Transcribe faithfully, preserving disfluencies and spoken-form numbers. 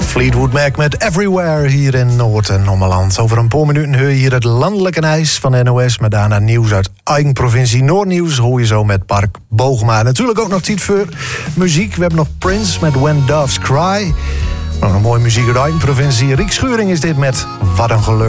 Fleetwood Mac met Everywhere hier in Noord- en Ommeland. Over een paar minuten hoor je hier het landelijke ijs van de N O S... met daarna nieuws uit eigen provincie. Noordnieuws hoor je zo met Park Bogema. Natuurlijk ook nog tijd voor muziek. We hebben nog Prince met When Doves Cry. Nog een mooie muziek uit eigen provincie. Riek Schuring is dit met Wat een Geluk.